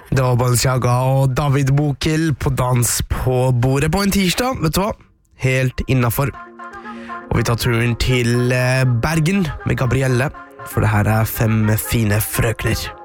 Det var Balenciaga og David Bokel på Dans på bordet på en tirsdag, vet du hva? Helt innenfor. Og vi tar turen til Bergen med Gabrielle, for det her er 5 fine frøkner.